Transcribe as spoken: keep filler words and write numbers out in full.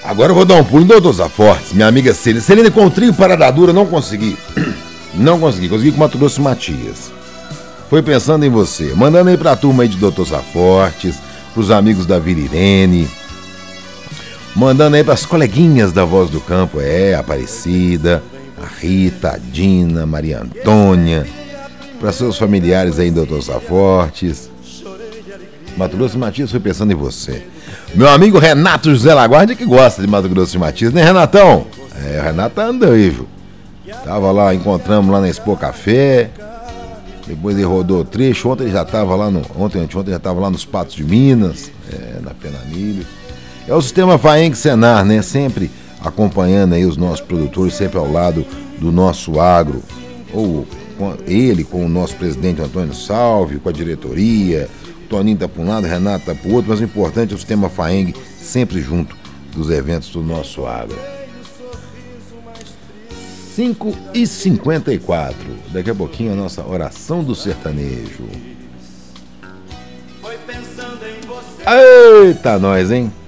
Agora eu vou dar um pulo em Doutor Zafortes, minha amiga Celina. Celina, com o trio Parada Dura, não consegui. Não consegui, consegui com o Mato Grosso Matias. Foi pensando em você. Mandando aí pra turma aí de Doutor Zafortes, pros amigos da Vila Irene. Mandando aí pras coleguinhas da Voz do Campo, é, Aparecida, a Rita, a Dina, a Maria Antônia. Para seus familiares aí em Doutor Zafortes. Mato Grosso Matias foi pensando em você. Meu amigo Renato José Laguardia, que gosta de Mato Grosso Matias, né, Renatão? É, o Renato tá andando aí, viu? Tava lá, encontramos lá na Expo Café. Depois ele rodou o trecho. Ontem ele já tava lá no. Ontem, ontem, ontem já tava lá nos Patos de Minas, é, na Penamilho. É o sistema Faeng Senar, né? Sempre acompanhando aí os nossos produtores, sempre ao lado do nosso agro. Ou com ele, com o nosso presidente Antônio Salve, com a diretoria. Toninho tá para um lado, Renato tá para o outro, mas o importante é o sistema Faeng sempre junto dos eventos do nosso agro. cinco e cinquenta e quatro. Daqui a pouquinho a nossa oração do sertanejo. Eita, nós, hein?